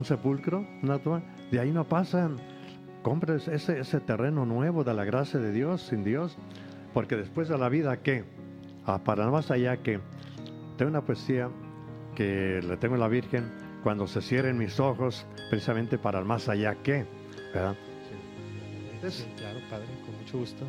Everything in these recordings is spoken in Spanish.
sepulcro, una tumba, de ahí no pasan. Compres ese terreno nuevo de la gracia de Dios, sin Dios, porque después de la vida, ¿qué? Para más allá, que tengo una poesía que le tengo a la Virgen: cuando se cierren mis ojos, precisamente para el más allá, ¿qué? ¿Verdad? Sí, claro, Padre, con mucho gusto.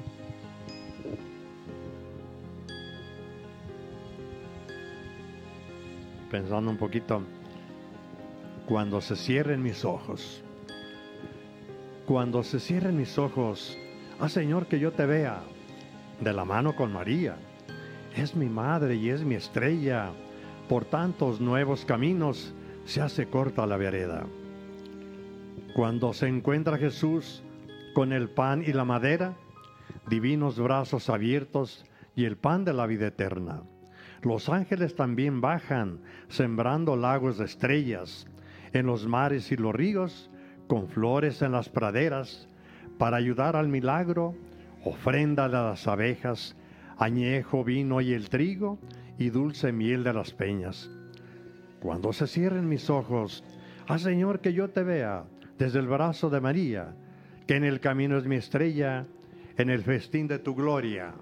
Pensando un poquito, cuando se cierren mis ojos, cuando se cierren mis ojos, Señor, que yo te vea de la mano con María. Es mi madre y es mi estrella. Por tantos nuevos caminos se hace corta la vereda. Cuando se encuentra Jesús con el pan y la madera, divinos brazos abiertos y el pan de la vida eterna. Los ángeles también bajan, sembrando lagos de estrellas en los mares y los ríos, con flores en las praderas, para ayudar al milagro, ofrenda de las abejas, añejo vino y el trigo, y dulce miel de las peñas. Cuando se cierren mis ojos, Señor, que yo te vea desde el brazo de María, que en el camino es mi estrella, en el festín de tu gloria.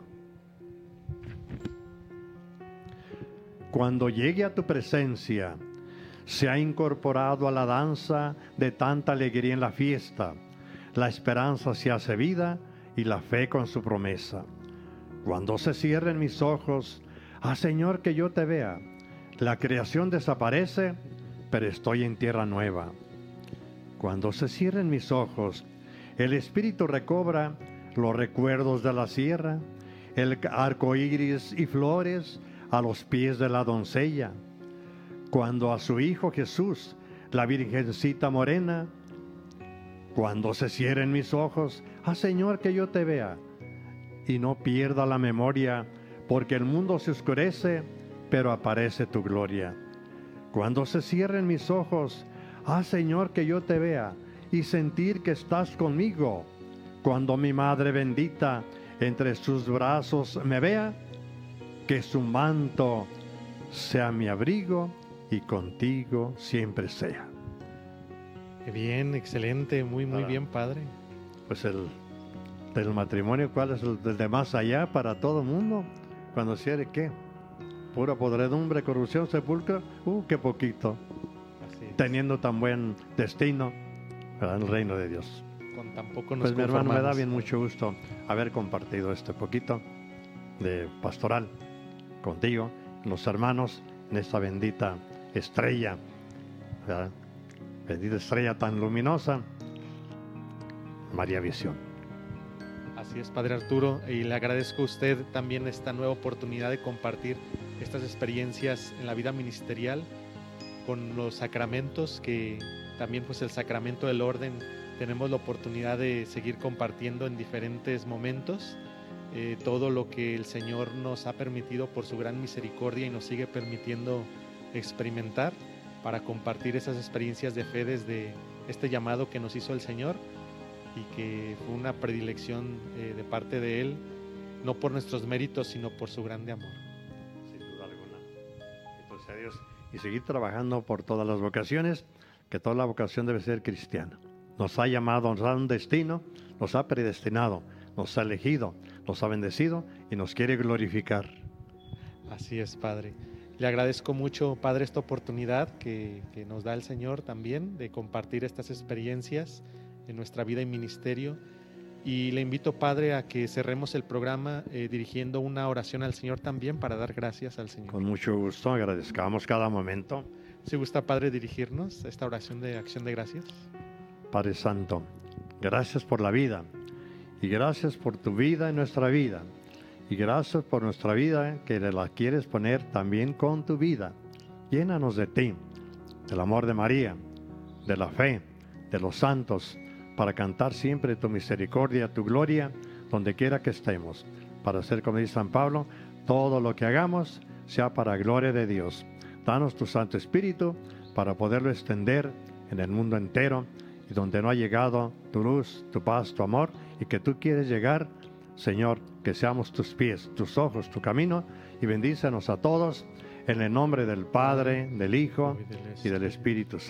Cuando llegue a tu presencia, se ha incorporado a la danza de tanta alegría en la fiesta. La esperanza se hace vida y la fe con su promesa. Cuando se cierren mis ojos, Señor, que yo te vea. La creación desaparece, pero estoy en tierra nueva. Cuando se cierren mis ojos, el espíritu recobra los recuerdos de la sierra, el arco iris y flores a los pies de la doncella. Cuando a su hijo Jesús, la virgencita morena, cuando se cierren mis ojos, Señor, que yo te vea y no pierda la memoria, porque el mundo se oscurece, pero aparece tu gloria. Cuando se cierren mis ojos, Señor, que yo te vea y sentir que estás conmigo. Cuando mi madre bendita entre sus brazos me vea, que su manto sea mi abrigo y contigo siempre sea. Qué bien, excelente, muy bien, Padre. Pues el matrimonio, ¿cuál es el de más allá para todo mundo? Cuando cierre, ¿qué? Pura podredumbre, corrupción, sepulcro, qué poquito. Teniendo tan buen destino, ¿verdad? En el reino de Dios. Con tan poco nos pues mi hermano, me da bien ¿no? mucho gusto haber compartido este poquito de pastoral contigo, los hermanos, en esta bendita estrella, ¿verdad? Bendita estrella tan luminosa, María Visión. Así es, Padre Arturo, y le agradezco a usted también esta nueva oportunidad de compartir estas experiencias en la vida ministerial con los sacramentos, que también pues el sacramento del orden tenemos la oportunidad de seguir compartiendo en diferentes momentos todo lo que el Señor nos ha permitido por su gran misericordia y nos sigue permitiendo experimentar para compartir esas experiencias de fe desde este llamado que nos hizo el Señor y que fue una predilección de parte de Él, no por nuestros méritos, sino por su grande amor. Sin duda alguna. Entonces, a Dios. Y seguir trabajando por todas las vocaciones, que toda la vocación debe ser cristiana. Nos ha llamado, nos ha dado un destino, nos ha predestinado, nos ha elegido, nos ha bendecido y nos quiere glorificar. Así es, Padre. Le agradezco mucho, Padre, esta oportunidad que nos da el Señor también de compartir estas experiencias en nuestra vida y ministerio. Y le invito, Padre, a que cerremos el programa dirigiendo una oración al Señor también para dar gracias al Señor. Con mucho gusto, agradezcamos cada momento. ¿Se gusta, Padre, dirigirnos a esta oración de acción de gracias? Padre Santo, gracias por la vida y gracias por tu vida en nuestra vida y gracias por nuestra vida que la quieres poner también con tu vida. Llénanos de ti, del amor de María, de la fe, de los santos, para cantar siempre tu misericordia, tu gloria, donde quiera que estemos, para hacer, como dice San Pablo, todo lo que hagamos sea para gloria de Dios. Danos tu Santo Espíritu para poderlo extender en el mundo entero y donde no ha llegado tu luz, tu paz, tu amor, y que tú quieres llegar, Señor, que seamos tus pies, tus ojos, tu camino, y bendícenos a todos en el nombre del Padre, del Hijo y del Espíritu Santo.